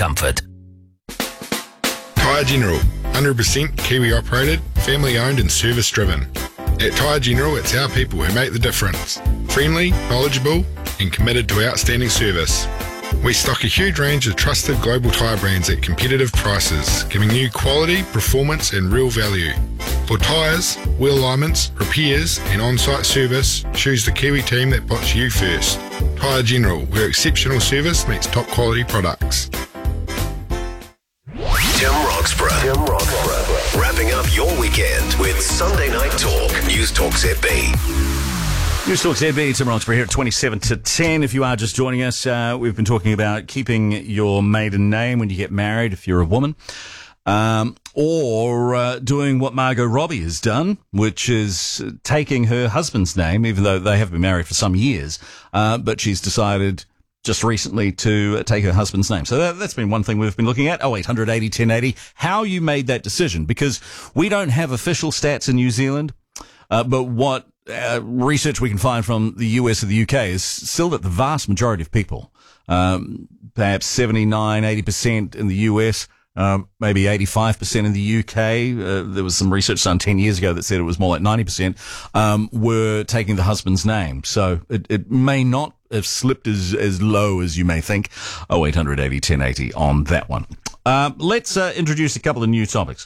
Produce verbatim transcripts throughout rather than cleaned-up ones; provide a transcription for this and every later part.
comfort. Tyre General, one hundred percent Kiwi operated, family owned and service driven. At Tyre General, it's our people who make the difference. Friendly, knowledgeable and committed to outstanding service. We stock a huge range of trusted global tyre brands at competitive prices, giving you quality, performance and real value. For tyres, wheel alignments, repairs and on-site service, choose the Kiwi team that puts you first. Tyre General, where exceptional service meets top quality products. Tim Roxburgh. Tim Roxburgh. Wrapping up your weekend with Sunday Night Talk. News Talk Z B. News Talk Z B, Tim Roxburgh here at twenty-seven to ten. If you are just joining us, uh, we've been talking about keeping your maiden name when you get married, if you're a woman, um, or uh, doing what Margot Robbie has done, which is taking her husband's name, even though they have been married for some years, uh, but she's decided just recently to take her husband's name. So that, that's been one thing we've been looking at. Oh eight hundred eighty ten eighty. How you made that decision, because we don't have official stats in New Zealand, uh, but what uh, research we can find from the U S or the U K is still that the vast majority of people, um, perhaps seventy-nine, eighty percent in the U S, um, maybe eighty-five percent in the U K. Uh, there was some research done ten years ago that said it was more like ninety percent, um, were taking the husband's name. So it, it may not have slipped as, as low as you may think. Oh eight hundred eighty ten eighty on that one. Uh, let's uh, introduce a couple of new topics.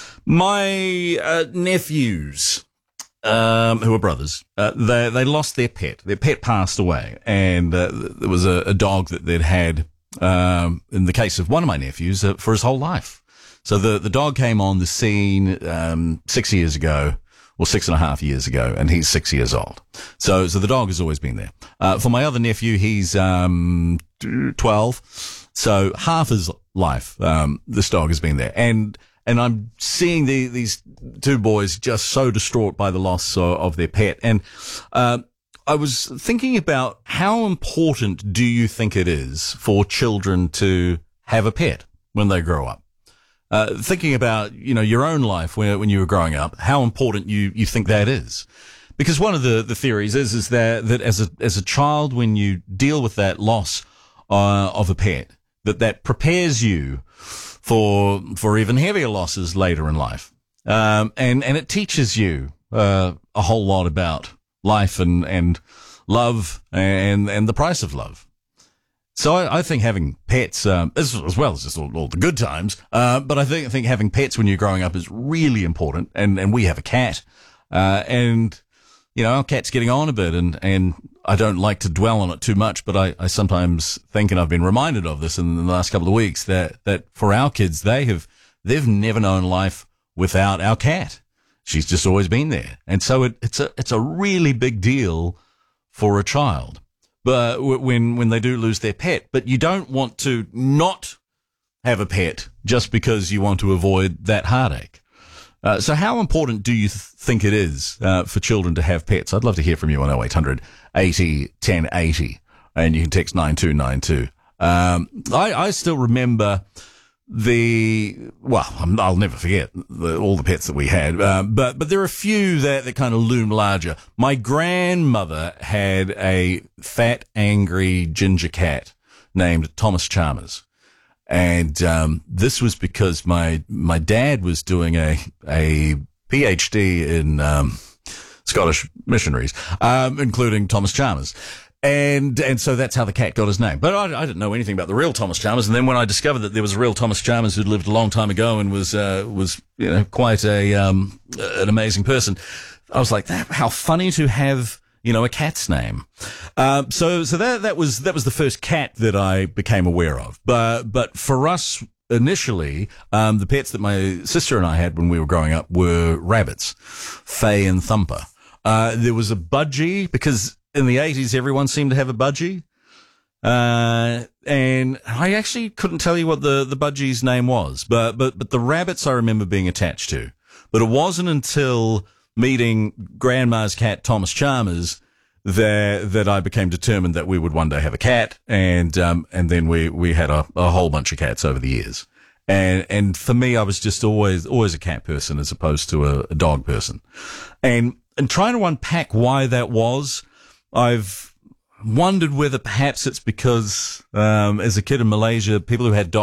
My uh, nephews, um, who are brothers, uh, they they lost their pet. Their pet passed away, and uh, there was a, a dog that they'd had, um, in the case of one of my nephews, uh, for his whole life. So the, the dog came on the scene um, six years ago, or six and a half years ago, and he's six years old. So, so the dog has always been there. Uh, for my other nephew, he's, um, twelve. So half his life, um, this dog has been there. And, and I'm seeing the, these two boys just so distraught by the loss of, of their pet. And, uh, I was thinking about how important do you think it is for children to have a pet when they grow up? Uh, thinking about, you know, your own life when, when you were growing up, how important you, you think that is. Because one of the, the theories is, is that, that as a, as a child, when you deal with that loss, uh, of a pet, that that prepares you for, for even heavier losses later in life. Um, and, and it teaches you, uh, a whole lot about life and, and love and, and the price of love. So I, I think having pets, um, as, as well as just all, all the good times, uh, but I think, I think having pets when you're growing up is really important. And, and we have a cat, uh, and, you know, our cat's getting on a bit, and, and I don't like to dwell on it too much, but I, I sometimes think, and I've been reminded of this in the last couple of weeks, that, that for our kids, they have, they've never known life without our cat. She's just always been there. And so it, it's a, it's a really big deal for a child. But when, when they do lose their pet, but you don't want to not have a pet just because you want to avoid that heartache. Uh, so how important do you th- think it is, uh, for children to have pets? I'd love to hear from you on oh eight hundred eighty ten eighty, and you can text nine two nine two. Um, I, I still remember the, well, I'll never forget the, all the pets that we had, uh, but, but there are a few that, that kind of loom larger. My grandmother had a fat, angry ginger cat named Thomas Chalmers. And, um, this was because my, my dad was doing a, a PhD in, um, Scottish missionaries, um, including Thomas Chalmers. And, and so that's how the cat got his name. But I, I didn't know anything about the real Thomas Chalmers. And then when I discovered that there was a real Thomas Chalmers who'd lived a long time ago and was, uh, was, you know, quite a, um, an amazing person, I was like, that, how funny to have, you know, a cat's name. Um, so, so that, that was, that was the first cat that I became aware of. But, but for us, initially, um, the pets that my sister and I had when we were growing up were rabbits, Faye and Thumper. Uh, there was a budgie, because in the eighties, everyone seemed to have a budgie. Uh, and I actually couldn't tell you what the, the budgie's name was, but, but, but the rabbits I remember being attached to. But it wasn't until meeting grandma's cat, Thomas Chalmers, that, that I became determined that we would one day have a cat. And, um, and then we, we had a, a whole bunch of cats over the years. And, and for me, I was just always, always a cat person as opposed to a, a dog person. And, and trying to unpack why that was, I've wondered whether perhaps it's because, um, as a kid in Malaysia, people who had dogs